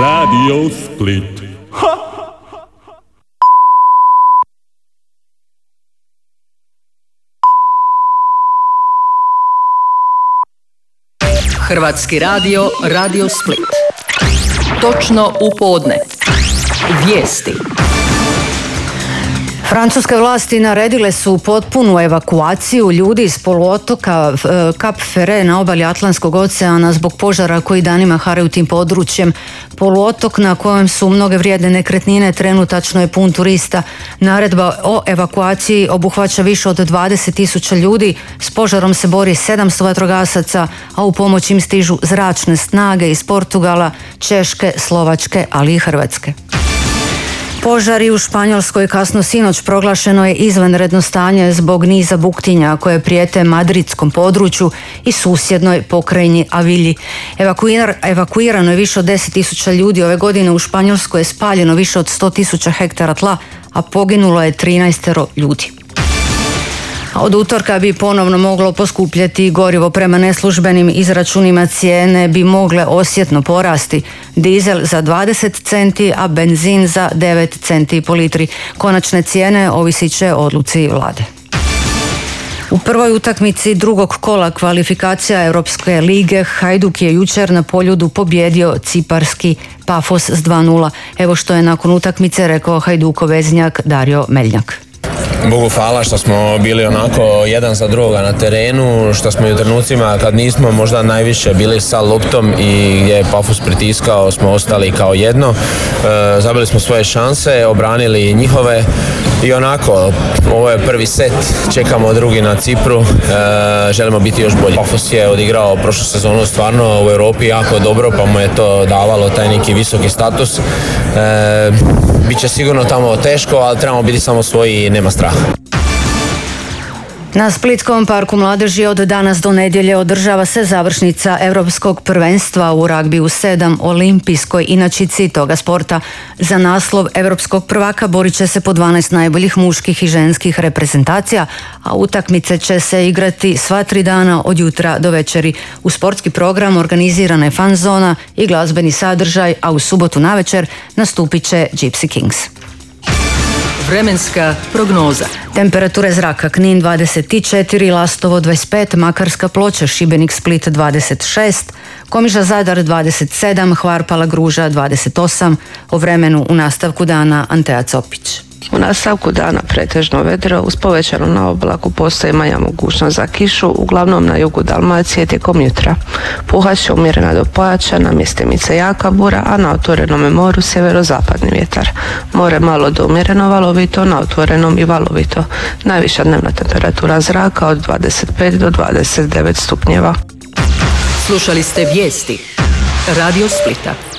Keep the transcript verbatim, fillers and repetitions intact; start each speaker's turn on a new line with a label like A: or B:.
A: Radio Split.
B: Hrvatski radio, Radio Split. Točno u podne. Vijesti.
C: Francuske vlasti naredile su potpunu evakuaciju ljudi iz poluotoka Cap Ferret na obali Atlantskog oceana zbog požara koji danima haraju tim područjem. Poluotok na kojem su mnoge vrijedne nekretnine trenutačno je pun turista. Naredba o evakuaciji obuhvaća više od dvadeset tisuća ljudi. S požarom se bori sedamsto vatrogasaca, a u pomoć im stižu zračne snage iz Portugala, Češke, Slovačke, ali i Hrvatske. Požari u Španjolskoj kasno sinoć proglašeno je izvanredno stanje zbog niza buktinja koje prijete madridskom području i susjednoj pokrajini Avilji. Evakuir, evakuirano je više od deset tisuća ljudi. Ove godine u Španjolskoj je spaljeno više od sto tisuća hektara tla, a poginulo je trinaestero ljudi. Od utorka bi ponovno moglo poskupljeti gorivo. Prema neslužbenim izračunima cijene bi mogle osjetno porasti. Dizel za dvadeset centi, a benzin za devet centi po litri. Konačne cijene ovisit će o odluci vlade. U prvoj utakmici drugog kola kvalifikacija Europske lige Hajduk je jučer na Poljudu pobjedio ciparski Pafos s dva nula. Evo što je nakon utakmice rekao Hajdukov veznjak Dario Meljnjak.
D: Bogu hvala što smo bili onako jedan za drugoga na terenu, što smo i u trenucima kad nismo možda najviše bili sa loptom i gdje je Pafos pritiskao, smo ostali kao jedno. E, zabili smo svoje šanse, obranili njihove i onako, ovo je prvi set, čekamo drugi na Cipru, e, želimo biti još bolji. Pafos je odigrao prošlu sezonu stvarno u Europi jako dobro, pa mu je to davalo taj neki visoki status. E, Biće sigurno tamo teško, ali trebamo biti samo svoji i nema straha.
C: Na Splitskom parku mladeži od danas do nedjelje održava se završnica Europskog prvenstva u ragbiju sedam, olimpijskoj inačici toga sporta. Za naslov europskog prvaka borit će se po dvanaest najboljih muških i ženskih reprezentacija, a utakmice će se igrati sva tri dana od jutra do večeri. U sportski program organizirana je fan zona i glazbeni sadržaj, a u subotu navečer nastupit će Gypsy Kings.
B: Vremenska prognoza.
C: Temperature zraka: Knin dvadeset četiri, Lastovo dvadeset pet, Makarska, Ploče, Šibenik, Split dvadeset šest, Komiža, Zadar dvadeset sedam, Hvar, Palagruža dvadeset osam. O vremenu u nastavku dana Antea Copić.
E: U nastavku dana pretežno vedro, uz povećanu na oblaku postoji manja mogućnost za kišu, uglavnom na jugu Dalmacije tijekom jutra. Puhat će umjerena do pojačana, mjestimice jaka bura, a na otvorenome moru sjeverozapadni vjetar. More malo do umjereno valovito, na otvorenom i valovito. Najviša dnevna temperatura zraka od dvadeset pet do dvadeset devet stupnjeva.
B: Slušali ste vijesti Radio Splita.